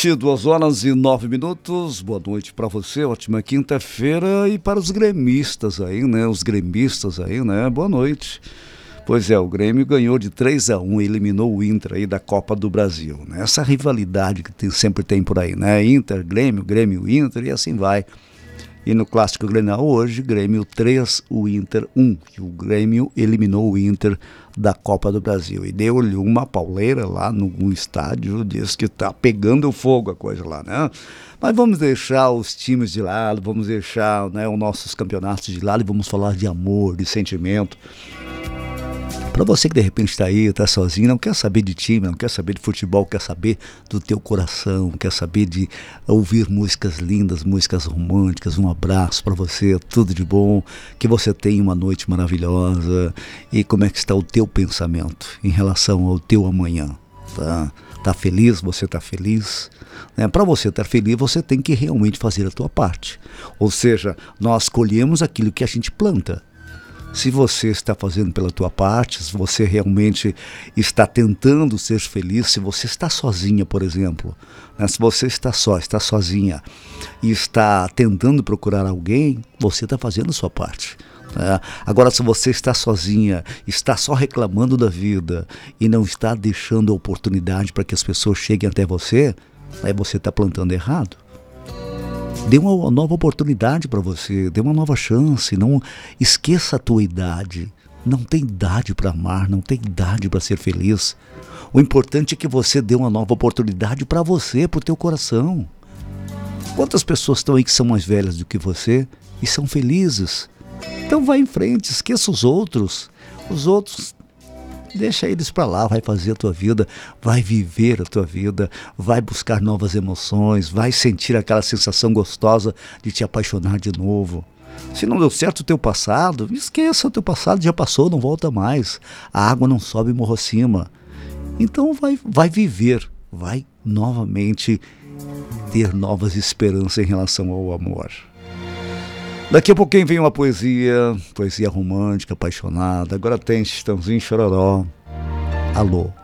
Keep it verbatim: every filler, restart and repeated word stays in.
noite, duas horas e nove minutos. Boa noite para você, ótima quinta-feira. E para os gremistas aí, né? Os gremistas aí, né? Boa noite. Pois é, o Grêmio ganhou de três a um e eliminou o Inter aí da Copa do Brasil, né? Essa rivalidade que tem, sempre tem por aí, né? Inter, Grêmio, Grêmio, Inter e assim vai. E no Clássico Grenal hoje, Grêmio três, o Inter um. E o Grêmio eliminou o Inter da Copa do Brasil. E deu-lhe uma pauleira lá no, no estádio, diz que tá pegando fogo a coisa lá, né? Mas vamos deixar os times de lado, vamos deixar, né, os nossos campeonatos de lado e vamos falar de amor, de sentimento. Para você que de repente está aí, está sozinho, não quer saber de time, não quer saber de futebol, quer saber do teu coração, quer saber de ouvir músicas lindas, músicas românticas, um abraço para você, tudo de bom, que você tenha uma noite maravilhosa. E como é que está o teu pensamento em relação ao teu amanhã? Tá, tá feliz? Você está feliz? Né? Para você estar feliz, você tem que realmente fazer a tua parte. Ou seja, nós colhemos aquilo que a gente planta. Se você está fazendo pela tua parte, se você realmente está tentando ser feliz, se você está sozinha, por exemplo, né? Se você está só, está sozinha e está tentando procurar alguém, você está fazendo a sua parte. Né? Agora, se você está sozinha, está só reclamando da vida e não está deixando a oportunidade para que as pessoas cheguem até você, aí você está plantando errado. Dê uma nova oportunidade para você, dê uma nova chance, não esqueça a tua idade. Não tem idade para amar, não tem idade para ser feliz. O importante é que você dê uma nova oportunidade para você, para o teu coração. Quantas pessoas estão aí que são mais velhas do que você e são felizes? Então vai em frente, esqueça os outros. Os outros, deixa eles para lá, vai fazer a tua vida, vai viver a tua vida, vai buscar novas emoções, vai sentir aquela sensação gostosa de te apaixonar de novo. Se não deu certo o teu passado, esqueça o teu passado, já passou, não volta mais. A água não sobe morro acima. Então vai, vai viver, vai novamente ter novas esperanças em relação ao amor. Daqui a pouquinho vem uma poesia, poesia romântica, apaixonada. Agora tem Chitãozinho e Chororó. Alô.